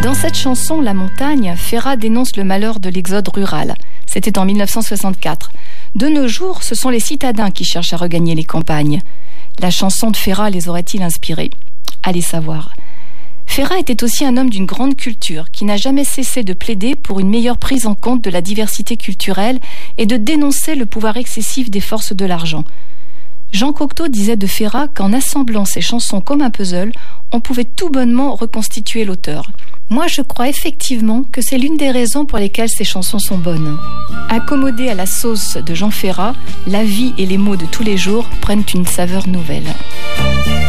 Dans cette chanson, La montagne, Ferrat dénonce le malheur de l'exode rural. C'était en 1964. De nos jours, ce sont les citadins qui cherchent à regagner les campagnes. La chanson de Ferrat les aurait-il inspirés ? Allez savoir. Ferrat était aussi un homme d'une grande culture qui n'a jamais cessé de plaider pour une meilleure prise en compte de la diversité culturelle et de dénoncer le pouvoir excessif des forces de l'argent. Jean Cocteau disait de Ferrat qu'en assemblant ses chansons comme un puzzle, on pouvait tout bonnement reconstituer l'auteur. Moi, je crois effectivement que c'est l'une des raisons pour lesquelles ces chansons sont bonnes. Accommodées à la sauce de Jean Ferrat, la vie et les mots de tous les jours prennent une saveur nouvelle.